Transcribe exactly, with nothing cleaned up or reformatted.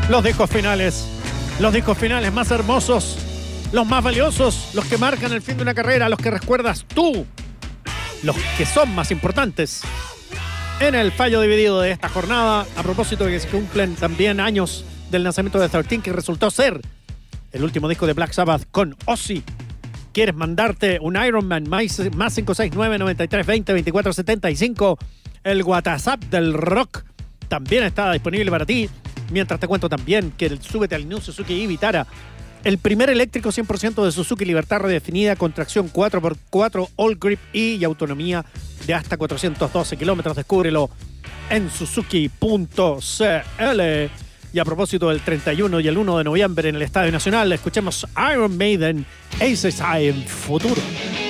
Los discos finales, los discos finales más hermosos, los más valiosos, los que marcan el fin de una carrera, los que recuerdas tú, los que son más importantes. En el fallo dividido de esta jornada, a propósito de que se cumplen también años del lanzamiento de trece, que resultó ser el último disco de Black Sabbath con Ozzy. ¿Quieres mandarte un Iron Man? Más cinco seis nueve, nueve tres dos cero, veinticuatro setenta y cinco. El WhatsApp del rock también está disponible para ti. Mientras te cuento también que el súbete al New Suzuki e-Vitara, el primer eléctrico cien por ciento de Suzuki Libertad redefinida con tracción cuatro por cuatro All Grip E y autonomía de hasta cuatrocientos doce kilómetros. Descúbrelo en suzuki punto c l. Y a propósito del treinta y uno y el uno de noviembre en el Estadio Nacional, escuchemos Iron Maiden, Aces High en Futuro.